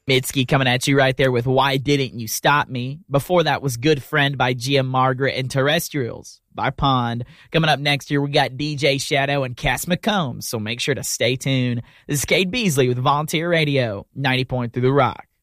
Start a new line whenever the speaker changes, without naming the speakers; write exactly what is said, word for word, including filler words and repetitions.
Mitski coming at you right there with Why Didn't You Stop Me? Before that was Good Friend by Gia Margaret and Terrestrials by Pond. Coming up next year, we got D J Shadow and Cass McCombs, so make sure to stay tuned. This is Cade Beasley with Volunteer Radio, ninety point three The Rock.